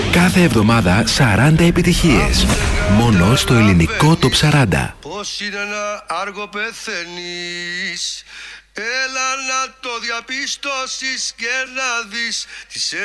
Κάθε εβδομάδα 40 επιτυχίες. Μόνο στο ελληνικό Top 40. Πώς είναι να άργο πεθαίνεις, έλα να το διαπιστώσεις και να δεις τις